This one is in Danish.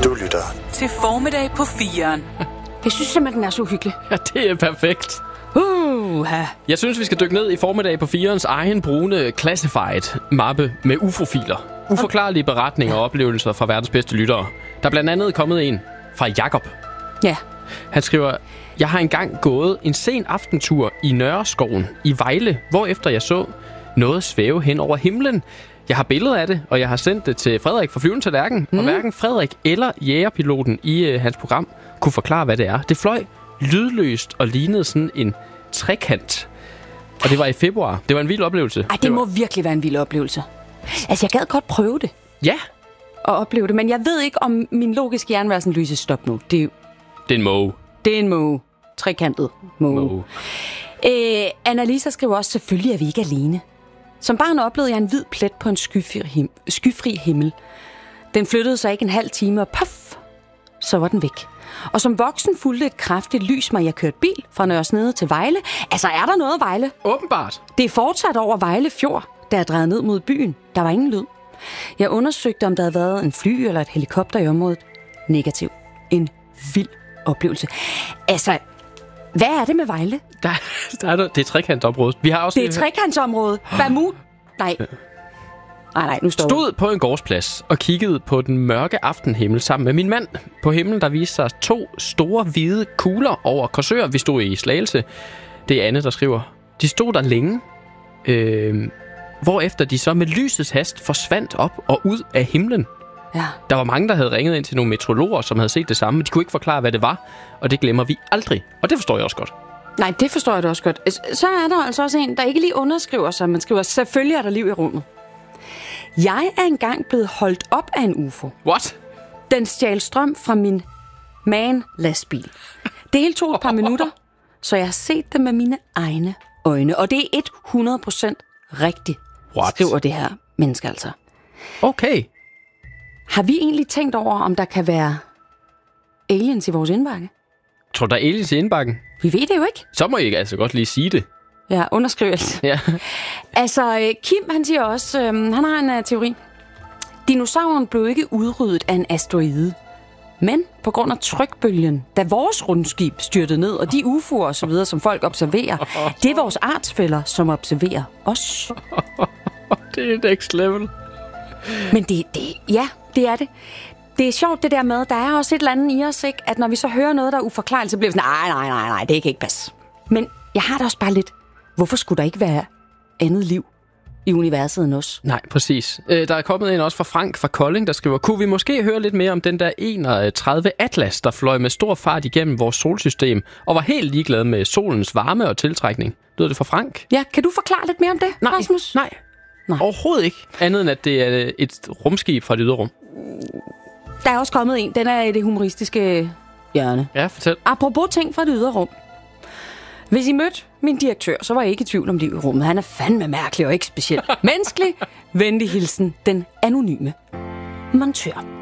Du lytter til Formiddag på 4'eren. Jeg synes simpelthen, den er så hyggelig. Ja, det er perfekt. Jeg synes, vi skal dykke ned i Formiddag på 4'erens egen brune Classified-mappe med UFO-filer. Uforklarlige beretninger og oplevelser fra verdens bedste lyttere. Der er blandt andet kommet en fra Jakob. Ja. Han skriver: Jeg har engang gået en sen aftentur i Nørreskoven i Vejle, hvorefter jeg så noget svæve hen over himlen. Jeg har billeder af det, og jeg har sendt det til Frederik fra Flyvende Tallerken. Og hverken Frederik eller jægerpiloten i hans program kunne forklare, hvad det er. Det fløj lydløst og lignede sådan en trekant. Og det var i februar. Det var en vild oplevelse. Ej, det må virkelig være en vild oplevelse. Altså, jeg gad godt prøve det. Ja. Og opleve det, men jeg ved ikke, om min logiske hjerne var sådan, Louise, stop nu. Det er en måge. Det er en måge. Trekantet måge. Annalisa skriver også, selvfølgelig er vi ikke alene. Som barn oplevede jeg en hvid plet på en skyfri himmel. Den flyttede sig ikke en halv time, og puff, så var den væk. Og som voksen fulgte et kraftigt lys mig, jeg kørte bil fra Nørresnede til Vejle. Altså, er der noget af Vejle? Åbenbart. Det er fortsat over Vejle Fjord, da jeg drejede ned mod byen. Der var ingen lyd. Jeg undersøgte, om der havde været en fly eller et helikopter i området. Negativ. En vild oplevelse. Altså, hvad er det med Vejle? Der er noget. Det er trekantområdet. Vi har også det er trekantområdet. Bermud? Nej. Nej, nu står Stod på en gårdsplads og kiggede på den mørke aftenhimmel sammen med min mand. På himlen der viste sig 2 store hvide kugler over Korsør. Vi stod i Slagelse. Det er Anne, der skriver. De stod der længe, hvorefter de så med lysets hast forsvandt op og ud af himlen. Ja. Der var mange, der havde ringet ind til nogle meteorologer, som havde set det samme, men de kunne ikke forklare, hvad det var. Og det glemmer vi aldrig. Og det forstår jeg også godt. Nej, det forstår jeg da også godt. Så er der altså også en, der ikke lige underskriver sig. Man skriver, selvfølgelig er der liv i rummet. Jeg er engang blevet holdt op af en UFO. What? Den stjal strøm fra min man-lastbil. Det hele tog et par minutter, så jeg har set det med mine egne øjne. Og det er 100% rigtigt, skriver det her menneske altså. Okay. Har vi egentlig tænkt over, om der kan være aliens i vores indbakke? Tror du, der er aliens i indbakken? Vi ved det jo ikke. Så må I altså godt lige sige det. Ja, underskrivelse. Ja. Altså, Kim, han siger også, han har en teori. Dinosauren blev ikke udryddet af en asteroide, men på grund af trykbølgen, da vores rumskib styrtede ned, og de UFO'er og så videre, som folk observerer, det er vores artsfæller, som observerer os. Det er next level. Men det er det. Det er sjovt det der med, der er også et eller andet i os, ikke? At når vi så hører noget, der er uforklarligt, så bliver vi sådan, nej, det kan ikke passe. Men jeg har det også bare lidt, hvorfor skulle der ikke være andet liv i universet end os? Nej, præcis. Der er kommet en også fra Frank fra Kolding, der skriver, kunne vi måske høre lidt mere om den der 31 Atlas, der fløj med stor fart igennem vores solsystem, og var helt ligeglad med solens varme og tiltrækning? Lyder det fra Frank? Ja, kan du forklare lidt mere om det, Rasmus? Nej. Overhovedet ikke. Andet end, at det er et rumskib fra det ydre rum. Der er også kommet en. Den er i det humoristiske hjørne. Ja, fortæl. Apropos ting fra det ydre rum. Hvis I mødte min direktør, så var jeg ikke i tvivl om liv i rummet. Han er fandme mærkelig og ikke specielt menneskelig. Venlig hilsen, den anonyme montør.